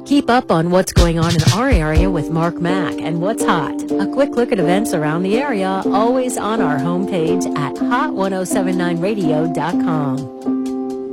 Keep up on what's going on in our area with Mark Mack and what's hot. A quick look at events around the area, always on our homepage at hot1079radio.com.